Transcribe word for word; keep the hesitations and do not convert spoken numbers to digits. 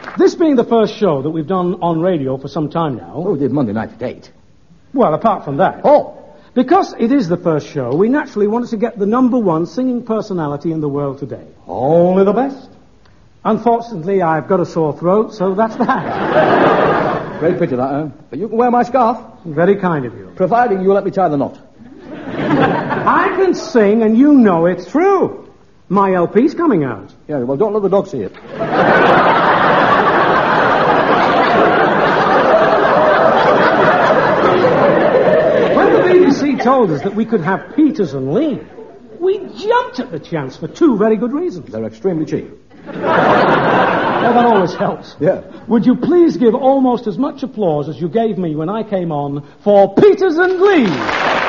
This being the first show that we've done on radio for some time now... Oh, we did Monday night at eight. Well, apart from that... Oh! Because it is the first show, we naturally wanted to get the number one singing personality in the world today. Only the best. Unfortunately, I've got a sore throat, so that's that. Great pity, that, eh? But you can wear my scarf. Very kind of you. Providing you let me tie the knot. I can sing, and you know it's true. My L P's coming out. Yeah, well, don't let the dog see it. When the B B C told us that we could have Peters and Lee, we jumped at the chance for two very good reasons. They're extremely cheap. Well, that always helps. Yeah. Would you please give almost as much applause as you gave me when I came on for Peters and Lee?